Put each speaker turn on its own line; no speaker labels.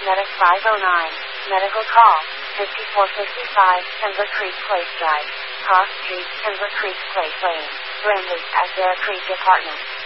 Medic 509. Medical call. 5455, Timber Creek Place Drive. Cross Street, Timber Creek Place Lane. Brandon at Bear Creek Apartments.